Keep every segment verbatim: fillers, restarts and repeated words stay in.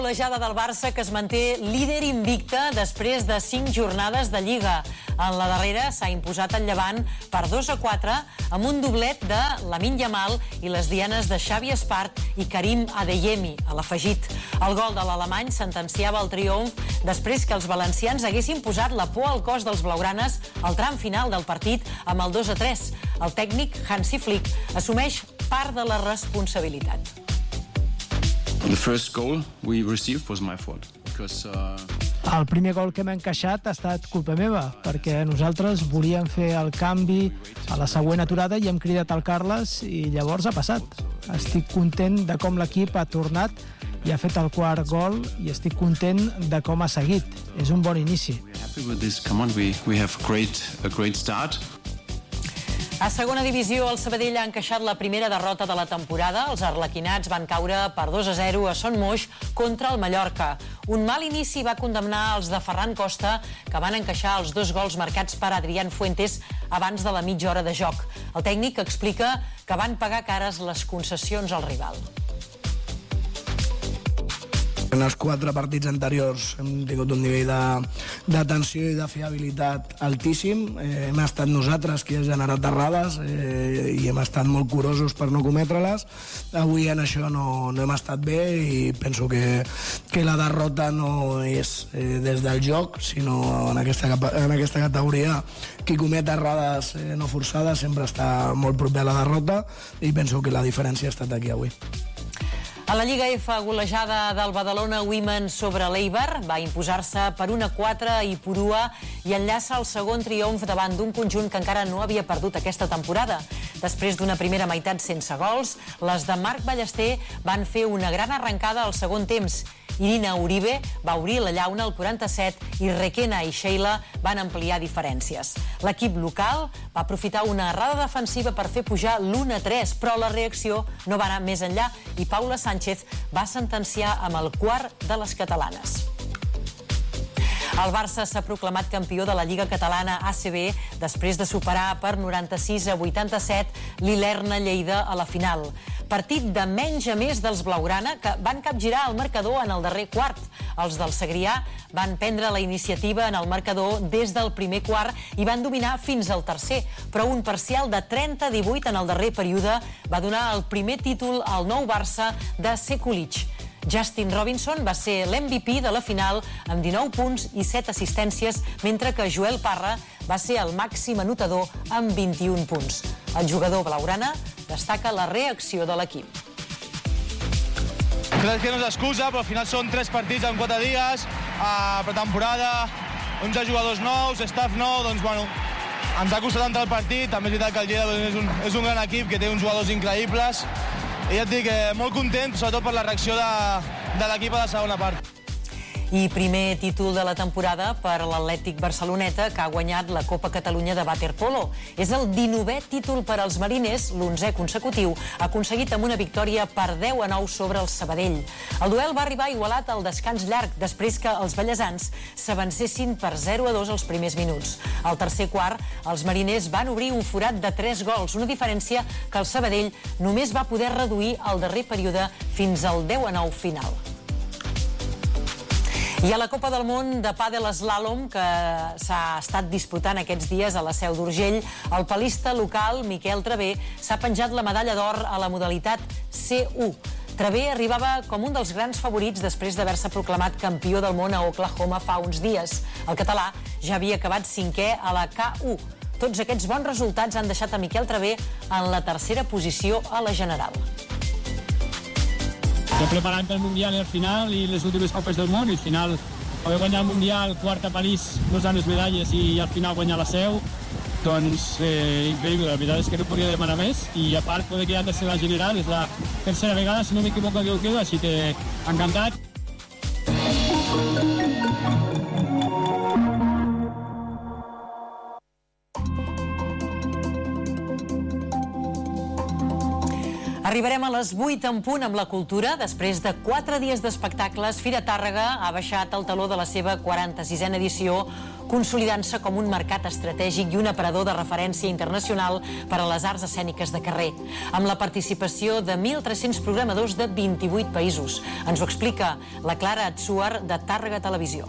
Golejada del Barça que es manté líder invicte després de cinc jornades de Lliga. En la darrera s'ha imposat el Llevant per dos a quatre amb un doblet de Lamine Yamal i les dianes de Xavi Espart i Karim Adeyemi a l'afegit. El gol de l'alemany sentenciava el triomf després que els valencians haguessin posat la por al cos dels blaugranes al tram final del partit amb el dos a tres. El tècnic Hansi Flick assumeix part de la responsabilitat. The first goal we received was my fault because uh... El primer gol que hem encaixat ha estat culpa meva, perquè nosaltres volíem fer el canvi a la següent aturada i hem cridat al Carles i llavors ha passat. Estic content de com l'equip ha tornat i ha fet el quart gol i estic content de com ha seguit. És un bon inici. Happy with this. Come on, we we have great a great start. A segona divisió, el Sabadell ha encaixat la primera derrota de la temporada. Els arlequinats van caure per dos a zero a Son Moix contra el Mallorca. Un mal inici va condemnar els de Ferran Costa, que van encaixar els dos gols marcats per Adrián Fuentes abans de la mitja hora de joc. El tècnic explica que van pagar cares les concessions al rival. En els quatre partits anteriors hem tingut un nivell de, de tensió i de fiabilitat altíssim. Eh, hem estat nosaltres qui ha generat errades eh, i hem estat molt curosos per no cometre-les. Avui en això no, no hem estat bé i penso que, que la derrota no és eh, des del joc, sinó en aquesta, en aquesta categoria qui comet errades eh, no forçades sempre està molt proper a la derrota i penso que la diferència ha estat aquí avui. A la Lliga F, golejada del Badalona Women sobre l'Eibar, va imposar-se per un a quatre i Ipurua i enllaça el segon triomf davant d'un conjunt que encara no havia perdut aquesta temporada. Després d'una primera meitat sense gols, les de Marc Ballester van fer una gran arrencada al segon temps. Irina Uribe va obrir la llauna al quaranta-set i Requena i Sheila van ampliar diferències. L'equip local va aprofitar una errada defensiva per fer pujar l'u a tres, però la reacció no va anar més enllà i Paula Sánchez va sentenciar amb el quart de les catalanes. El Barça s'ha proclamat campió de la Lliga Catalana A C B després de superar per noranta-sis a vuitanta-set l'Ilerna Lleida a la final. Partit de menys a més dels blaugrana que van capgirar el marcador en el darrer quart. Els del Segrià van prendre la iniciativa en el marcador des del primer quart i van dominar fins al tercer, però un parcial de trenta a divuit en el darrer període va donar el primer títol al nou Barça de Sekulic. Justin Robinson va ser l'M V P de la final amb dinou punts i set assistències, mentre que Joel Parra va ser el màxim anotador amb vint-i-un punts. El jugador blaugrana destaca la reacció de l'equip. Crec que no és excusa, però al final són tres partits en quatre dies, a pretemporada, onze jugadors nous, staff nou, doncs bueno, ens ha costat entrar al partit. També és veritat que el Lleida és un, és un gran equip que té uns jugadors increïbles i ja et dic, eh, molt content, sobretot per la reacció de, de l'equip a la segona part. I primer títol de la temporada per l'Atlètic Barceloneta, que ha guanyat la Copa Catalunya de waterpolo. És el dinovè títol per als mariners, l'onzè consecutiu, aconseguit amb una victòria per deu a nou sobre el Sabadell. El duel va arribar igualat al descans llarg, després que els bellesans s'avancessin per zero a dos als primers minuts. Al tercer quart, els mariners van obrir un forat de tres gols, una diferència que el Sabadell només va poder reduir al darrer període fins al deu a nou final. I a la Copa del Món de pàdel eslàlom, que s'ha estat disputant aquests dies a la Seu d'Urgell, el palista local, Miquel Travé, s'ha penjat la medalla d'or a la modalitat C u. Travé arribava com un dels grans favorits després d'haver-se proclamat campió del món a Oklahoma fa uns dies. El català ja havia acabat cinquè a la K u. Tots aquests bons resultats han deixat a Miquel Travé en la tercera posició a la general. Estem preparant pel Mundial al final i les últimes Copes del Món i al final haver guanyat el Mundial, quart a París, dos anys medalles i al final guanyar la Seu, doncs eh, increïble, la veritat és que no podria demanar més i a part poder quedar tercera general, és la tercera vegada, si no m'equivoco que ho quedo, així que encantat. Arribarem a les vuit en punt amb la cultura. Després de quatre dies d'espectacles, Fira Tàrrega ha baixat el taló de la seva quaranta-sisena edició, consolidant-se com un mercat estratègic i un aparador de referència internacional per a les arts escèniques de carrer, amb la participació de mil tres-cents programadors de vint-i-vuit països. Ens ho explica la Clara Atsuar, de Tàrrega Televisió.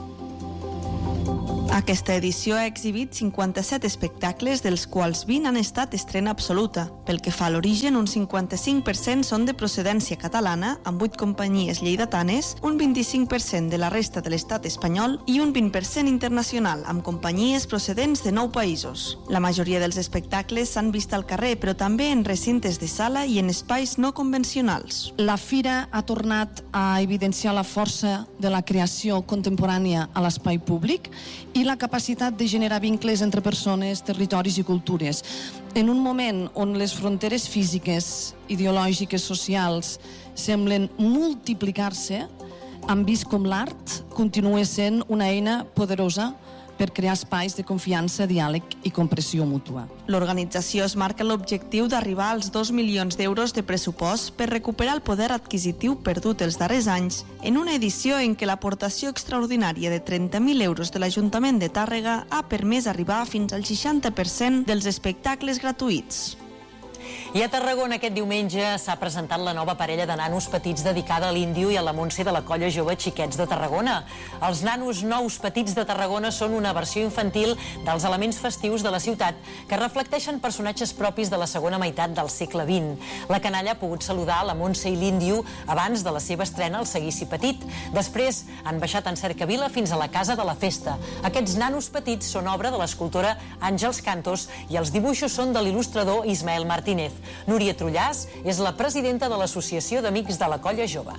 Aquesta edició ha exhibit cinquanta-set espectacles, dels quals vint han estat estrena absoluta. Pel que fa a l'origen, un cinquanta-cinc per cent són de procedència catalana, amb vuit companyies lleidatanes, un vint-i-cinc per cent de la resta de l'estat espanyol i un vint per cent internacional, amb companyies procedents de nou països. La majoria dels espectacles s'han vist al carrer, però també en recintes de sala i en espais no convencionals. La Fira ha tornat a evidenciar la força de la creació contemporània a l'espai públic i la capacitat de generar vincles entre persones, territoris i cultures. En un moment on les fronteres físiques, ideològiques, socials semblen multiplicar-se, hem vist com l'art continua sent una eina poderosa per crear espais de confiança, diàleg i compressió mútua. L'organització es marca l'objectiu d'arribar als dos milions d'euros de pressupost per recuperar el poder adquisitiu perdut els darrers anys en una edició en què l'aportació extraordinària de trenta mil euros de l'Ajuntament de Tàrrega ha permès arribar fins al seixanta per cent dels espectacles gratuïts. I a Tarragona aquest diumenge s'ha presentat la nova parella de nanos petits dedicada a l'Índio i a la Montse de la Colla Jove Xiquets de Tarragona. Els nanos nous petits de Tarragona són una versió infantil dels elements festius de la ciutat que reflecteixen personatges propis de la segona meitat del segle vint. La canalla ha pogut saludar la Montse i l'Índio abans de la seva estrena al Seguici Petit. Després han baixat en cercavila fins a la Casa de la Festa. Aquests nanos petits són obra de l'escultora Àngels Cantos i els dibuixos són de l'il·lustrador Ismael Martínez. Núria Trullàs és la presidenta de l'Associació d'Amics de la Colla Jove.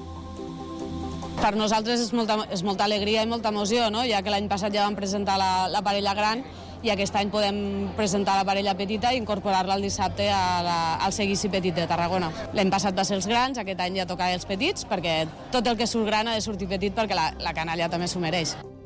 Per nosaltres és molta, és molta alegria i molta emoció, no? Ja que l'any passat ja vam presentar la, la parella gran i aquest any podem presentar la parella petita i incorporar-la el dissabte a la, al Seguici Petit de Tarragona. L'any passat va ser els grans, aquest any ja toca els petits, perquè tot el que surt gran ha de sortir petit perquè la, la canalla també s'ho mereix.